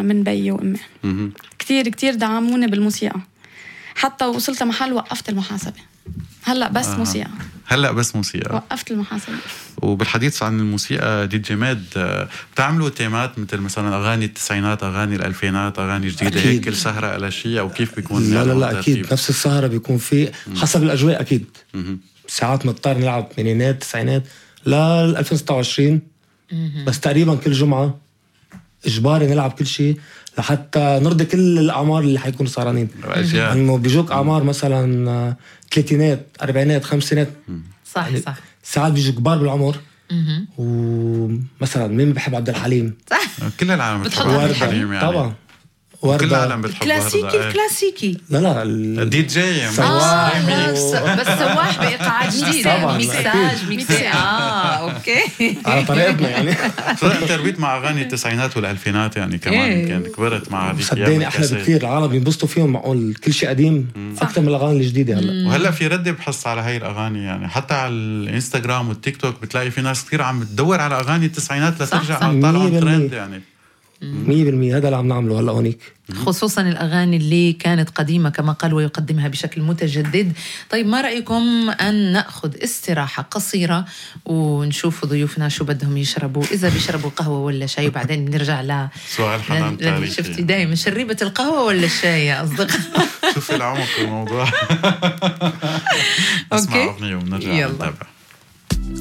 من بيي وأمي. كتير كتير دعموني بالموسيقى، حتى وصلت محل وقفت المحاسبة. هلأ بس موسيقى. هلأ بس موسيقى. وقفت المحاسبة. وبالحديث عن الموسيقى دي جي ماد، بتعملوا تيمات مثل مثلا أغاني التسعينات، أغاني الألفينات، أغاني جديدة هيك كل سهرة على شيء، أو كيف بيكون؟ لا أكيد نفس السهرة بيكون في حسب الأجواء أكيد. ساعات مضطر نلعب ثمانينات تسعينات لا 2026 بس تقريبا كل جمعة إجباري نلعب كل شيء لحتى نرضي كل الأعمار اللي حيكونوا سهرانين. إنه بيجوك أعمار مثلا ثلاثينات أربعينات خمسينات. صح يعني صح. ساعات بيجوا كبار بالعمر. ومثلا مين بحب عبد الحليم؟ كل العالم بتحب عبد الحليم يعني. طبعا كل العالم بتحب كلاسيكي الكلاسيكي. لا الدي جي بس سواح بإيقاعات جديدة. ميكساج أوكي على طريقتنا يعني. انت ربيت مع أغاني التسعينات والألفينات يعني كمان كان كبرت مع هذه. صدقني أحلى بكثير، العالم بينبسطوا فيهم معقول كل شيء قديم أكثر من الأغاني الجديدة هلا. وهلا في رد بحس على هاي الأغاني يعني، حتى على الانستغرام والتيك توك بتلاقي في ناس كتير عم تدور على أغاني التسعينات لترجع طالعة ترند يعني. 100% هذا اللي عم نعمله هلا هونيك، خصوصا الأغاني اللي كانت قديمة كما قال ويقدمها بشكل متجدد. طيب ما رأيكم أن نأخذ استراحة قصيرة ونشوف ضيوفنا شو بدهم يشربوا، إذا بيشربوا قهوة ولا شاي، وبعدين بنرجع سؤال حنان تاريخي. شفتي دايما شريبة القهوة ولا الشاي يا أصدقاء؟ شوفي العمق في الموضوع. اسمع أغنية ونرجع نتابع.